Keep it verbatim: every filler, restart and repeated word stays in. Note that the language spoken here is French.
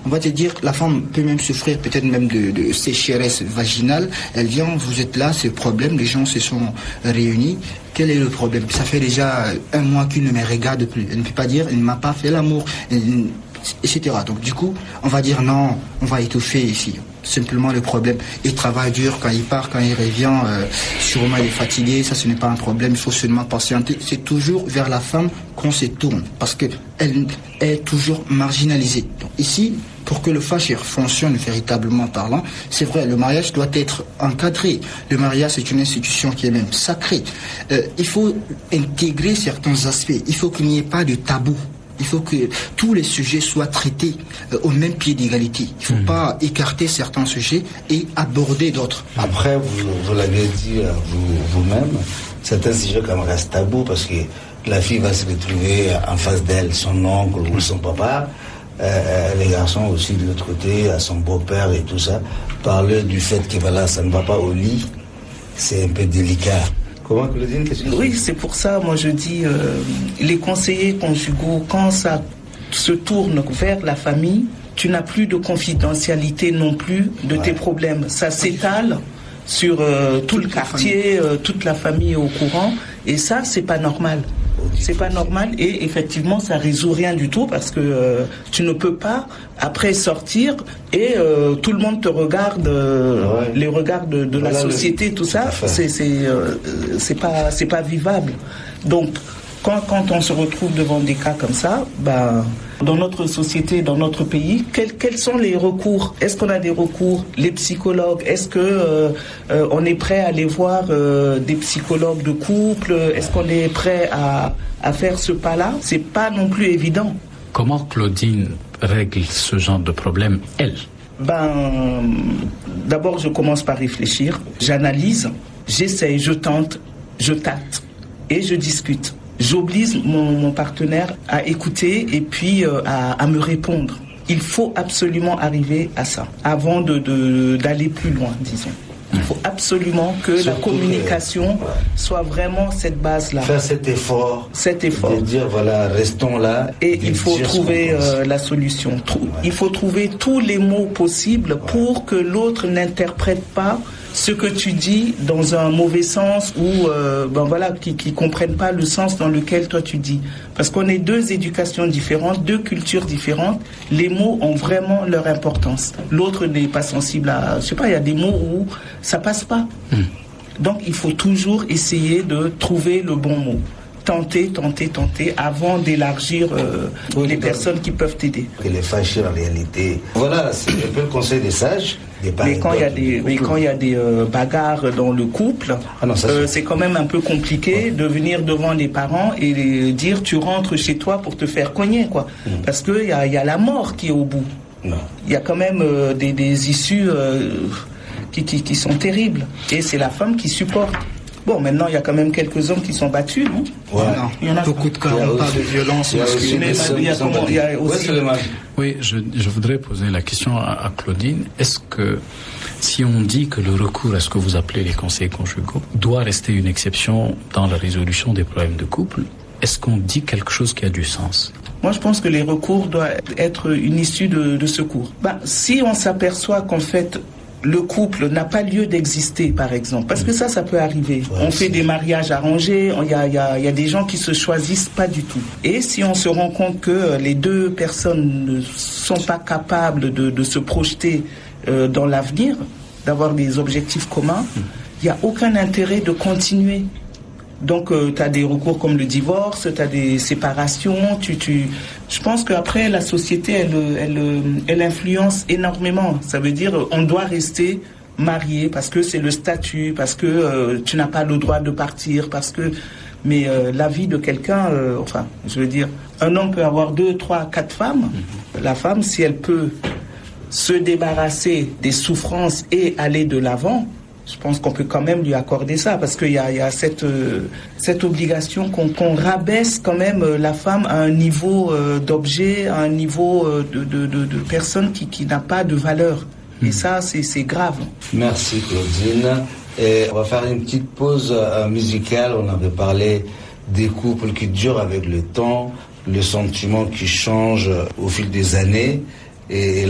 on va te dire, la femme peut même souffrir peut-être même de, de sécheresse vaginale. Elle vient, vous êtes là, ce problème, les gens se sont réunis. Quel est le problème? Ça fait déjà un mois qu'il ne me regarde plus. Elle ne peut pas dire, elle ne m'a pas fait l'amour, et cetera. Donc du coup, on va dire non, on va étouffer ici. Simplement le problème. Il travaille dur quand il part, quand il revient, euh, sûrement il est fatigué, ça ce n'est pas un problème, il faut seulement patienter. C'est toujours vers la femme qu'on se tourne, parce qu'elle est toujours marginalisée. Donc, ici, pour que le Fachir fonctionne véritablement parlant, c'est vrai, le mariage doit être encadré. Le mariage, c'est une institution qui est même sacrée. Euh, il faut intégrer certains aspects. Il faut qu'il n'y ait pas de tabou. Il faut que tous les sujets soient traités euh, au même pied d'égalité. Il ne faut mmh. pas écarter certains sujets et aborder d'autres. Après, vous, vous l'avez dit euh, vous, vous-même, certains sujets comme restent tabous parce que la fille va se retrouver en face d'elle, son oncle ou son papa. Euh, les garçons aussi de l'autre côté, à son beau-père et tout ça. Parler du fait que voilà, ça ne va pas au lit, c'est un peu délicat. Comment, Claudine, qu'est-ce que Oui, c'est pour ça, moi je dis, euh, les conseillers conjugaux, quand ça se tourne vers la famille, tu n'as plus de confidentialité non plus de ouais. tes problèmes. Ça s'étale sur euh, tout le quartier, euh, toute la famille est au courant, et ça, c'est pas normal. C'est pas normal et effectivement ça résout rien du tout parce que euh, tu ne peux pas après sortir et euh, tout le monde te regarde, euh, ouais. les regards de, de voilà la société, le... tout ça, c'est c'est euh, c'est pas c'est pas vivable. Donc quand quand on se retrouve devant des cas comme ça, bah dans notre société, dans notre pays, quels, quels sont les recours? Est-ce qu'on a des recours? Les psychologues, est-ce que euh, euh, on est prêt à aller voir euh, des psychologues de couple? Est-ce qu'on est prêt à, à faire ce pas-là? C'est pas non plus évident. Comment Claudine règle ce genre de problème, elle? Ben, d'abord, je commence par réfléchir, j'analyse, j'essaye, je tente, je tâte et je discute. J'oblige mon, mon partenaire à écouter et puis euh, à, à me répondre. Il faut absolument arriver à ça avant de, de, d'aller plus loin, disons. Il faut absolument que Surtout la communication que, ouais. soit vraiment cette base-là. Faire cet effort. Cet effort. De dire, voilà, restons là. Et il faut trouver euh, la solution. Trou- ouais. Il faut trouver tous les mots possibles ouais. pour que l'autre n'interprète pas ce que tu dis dans un mauvais sens ou euh, ben voilà, qui qui comprennent pas le sens dans lequel toi tu dis. Parce qu'on est deux éducations différentes, deux cultures différentes. Les mots ont vraiment leur importance. L'autre n'est pas sensible à, je sais pas, il y a des mots où ça passe pas. Mmh. Donc il faut toujours essayer de trouver le bon mot. Tenter, tenter, tenter, avant d'élargir euh, oui, les personnes qui peuvent t'aider. Que les fâchés en réalité. Voilà, c'est un peu le conseil des sages. Des mais quand il y a des, mais quand il y a des euh, bagarres dans le couple, ah non, ça, euh, c'est quand même un peu compliqué ouais. de venir devant les parents et les dire tu rentres chez toi pour te faire cogner, quoi. Mmh. Parce que il y a, y a la mort qui est au bout. Il y a quand même euh, des, des issues euh, qui, qui, qui sont terribles. Et c'est la femme qui supporte. Bon, maintenant, il y a quand même quelques hommes qui sont battus, non? Ouais. Non, il y en a beaucoup de cas, on parle de violence. Oui, je, je voudrais poser la question à, à Claudine. Est-ce que, si on dit que le recours à ce que vous appelez les conseils conjugaux doit rester une exception dans la résolution des problèmes de couple, est-ce qu'on dit quelque chose qui a du sens? Moi, je pense que les recours doivent être une issue de, de secours. Bah, si on s'aperçoit qu'en fait, le couple n'a pas lieu d'exister, par exemple. Parce que ça, ça peut arriver. Ouais, on fait des mariages arrangés, il y a, y a, y a des gens qui se choisissent pas du tout. Et si on se rend compte que les deux personnes ne sont pas capables de, de se projeter euh, dans l'avenir, d'avoir des objectifs communs, il n'y a aucun intérêt de continuer. Donc, euh, tu as des recours comme le divorce, tu as des séparations. Tu, tu... Je pense qu'après, la société, elle, elle, elle influence énormément. Ça veut dire on doit rester marié parce que c'est le statut, parce que euh, tu n'as pas le droit de partir, parce que... Mais euh, la vie de quelqu'un, euh, enfin, je veux dire, un homme peut avoir deux, trois, quatre femmes. Mm-hmm. La femme, si elle peut se débarrasser des souffrances et aller de l'avant, je pense qu'on peut quand même lui accorder ça, parce qu'il y a, il y a cette, euh, cette obligation qu'on, qu'on rabaisse quand même euh, la femme à un niveau euh, d'objet, à un niveau euh, de, de, de, de personne qui, qui n'a pas de valeur. Mmh. Et ça, c'est, c'est grave. Merci Claudine. Et on va faire une petite pause euh, musicale. On avait parlé des couples qui durent avec le temps, le sentiment qui change au fil des années. Et, et